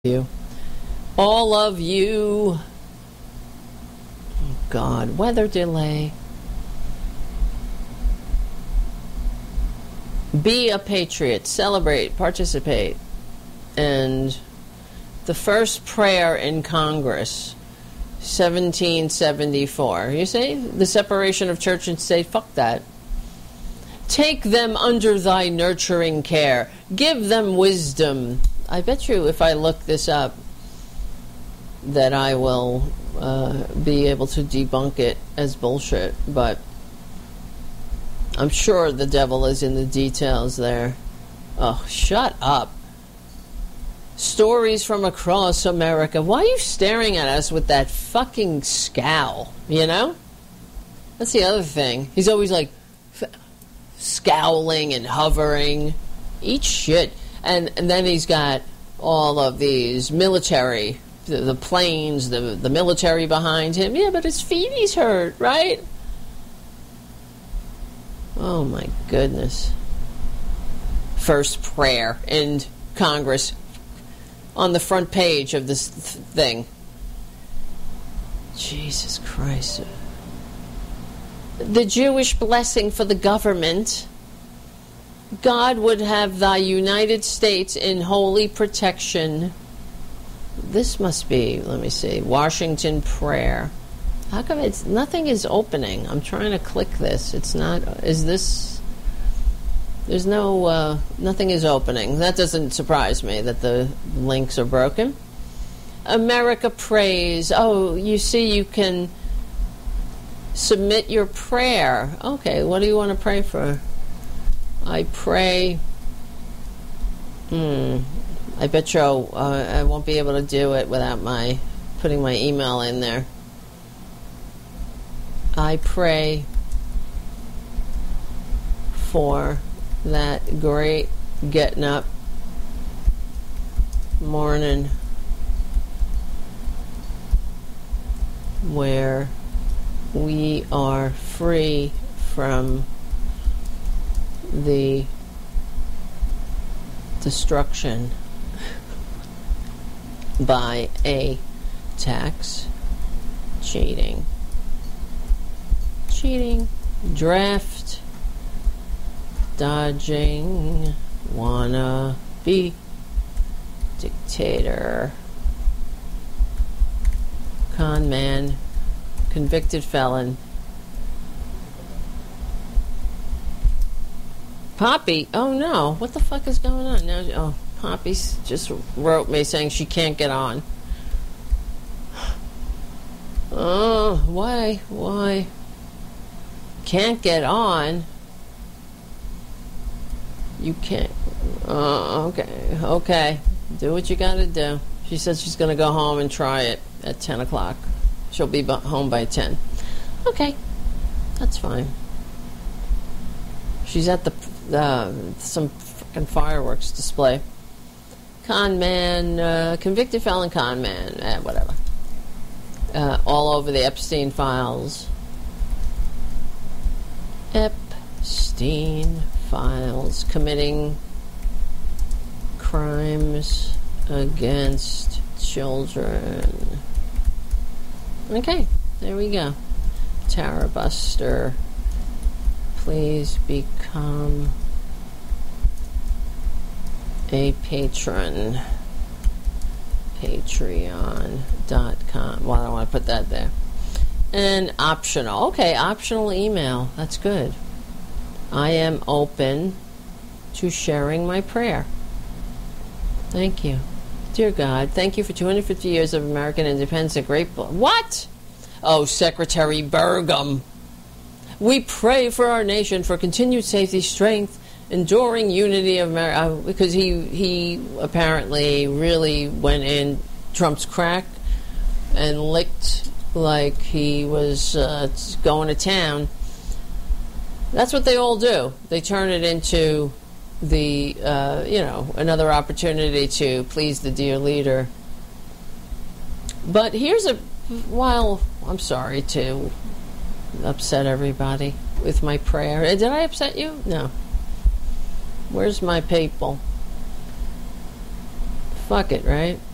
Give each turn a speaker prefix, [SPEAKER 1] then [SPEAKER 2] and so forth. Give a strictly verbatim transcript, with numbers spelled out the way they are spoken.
[SPEAKER 1] you. All of you. Oh God, weather delay. Be a patriot, celebrate, participate. And the first prayer in Congress, seventeen seventy-four. You see, the separation of church and state, fuck that. Take them under thy nurturing care. Give them wisdom. I bet you if I look this up that I will uh, be able to debunk it as bullshit, but I'm sure the devil is in the details there. Oh, shut up. Stories from across America. Why are you staring at us with that fucking scowl, you know? That's the other thing. He's always like f- scowling and hovering. Eat shit. And, and then he's got all of these military, the, the planes, the, the military behind him. Yeah, but his feet he's hurt, right? Oh my goodness. First prayer in Congress on the front page of this th- thing. Jesus Christ. The Jewish blessing for the government. God would have thy United States in holy protection. This must be, let me see, Washington prayer. How come it's, nothing is opening? I'm trying to click this. It's not, is this, there's no, uh, nothing is opening. That doesn't surprise me that the links are broken. America prays. Oh, you see, you can submit your prayer. Okay, what do you want to pray for? I pray. Hmm. I bet you uh, I won't be able to do it without my putting my email in there. I pray for that great getting up morning where we are free from the destruction by a tax cheating cheating draft dodging wanna be dictator con man convicted felon. Poppy, oh no, what the fuck is going on now? Oh, Poppy just wrote me saying she can't get on. Oh, why, why? Can't get on? You can't, oh, okay, okay, do what you gotta do. She said she's gonna go home and try it at ten o'clock. She'll be home by ten. Okay, that's fine. She's at the uh, some fucking fireworks display. Con man, uh, convicted felon con man, eh, whatever. Uh, all over the Epstein files. Epstein files, committing crimes against children. Okay, there we go. Tara Buster. Please become a patron. Patreon dot com. Well, I don't want to put that there. And optional. Okay, optional email. That's good. I am open to sharing my prayer. Thank you. Dear God, thank you for two hundred fifty years of American independence. A great book. What? Oh, Secretary Burgum. We pray for our nation for continued safety, strength, enduring unity of America. Uh, because he he apparently really went in Trump's crack and licked like he was uh, going to town. That's what they all do. They turn it into the, uh, you know, another opportunity to please the dear leader. But here's a, while I'm sorry to upset everybody with my prayer. Did I upset you? No. Where's my people? Fuck it, right?